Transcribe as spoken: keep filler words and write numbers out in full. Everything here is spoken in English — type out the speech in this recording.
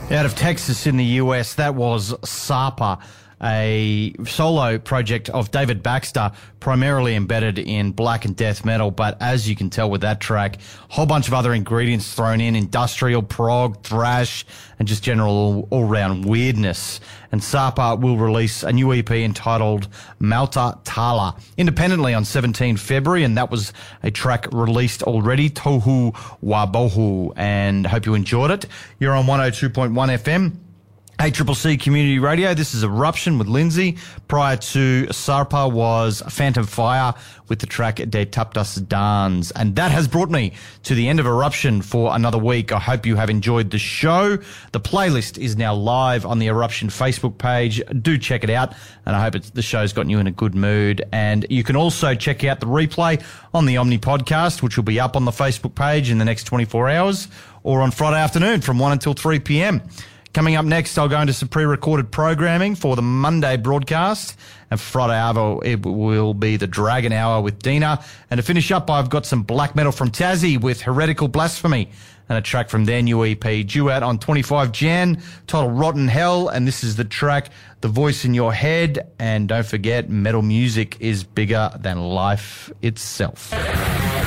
Out of Texas in the U S, that was Sapa, a solo project of David Baxter, primarily embedded in black and death metal. But as you can tell with that track, a whole bunch of other ingredients thrown in, industrial, prog, thrash, and just general all-round weirdness. And Sapa will release a new E P entitled Malta Tala independently on seventeenth of February, and that was a track released already, Tohu Wabohu, and hope you enjoyed it. You're on one oh two point one F M. A C C C Community Radio. This is Eruption with Lindsay. Prior to Sarpa was Phantom Fire with the track De Taptas Dans. And that has brought me to the end of Eruption for another week. I hope you have enjoyed the show. The playlist is now live on the Eruption Facebook page. Do check it out. And I hope it's, the show's gotten you in a good mood. And you can also check out the replay on the Omni podcast, which will be up on the Facebook page in the next twenty-four hours, or on Friday afternoon from one until three p.m. Coming up next, I'll go into some pre-recorded programming for the Monday broadcast. And Friday hour, it will be the Dragon Hour with Dina. And to finish up, I've got some black metal from Tassie with Heretical Blasphemy and a track from their new E P due out on twenty-fifth of January, titled Rotten Hell. And this is the track, The Voice in Your Head. And don't forget, metal music is bigger than life itself.